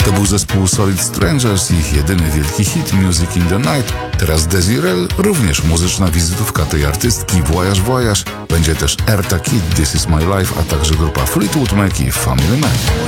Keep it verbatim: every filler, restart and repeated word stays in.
To był zespół Solid Strangers i ich jedyny wielki hit Music in the Night. Teraz Desirel, również muzyczna wizytówka tej artystki, Voyage Voyage. Będzie też Erta Kitt, This is my life, a także grupa Fleetwood Mac i Family Man.